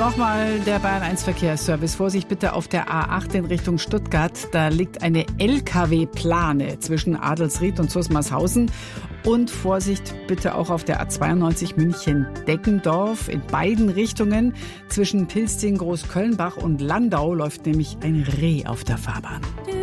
nochmal der Bayern 1 Verkehrsservice. Vorsicht bitte auf der A8 in Richtung Stuttgart. Da liegt eine LKW-Plane zwischen Adelsried und Zusmarshausen. Und Vorsicht bitte auch auf der A92 München-Deggendorf in beiden Richtungen. Zwischen Pilsting, Großkölnbach und Landau läuft nämlich ein Reh auf der Fahrbahn.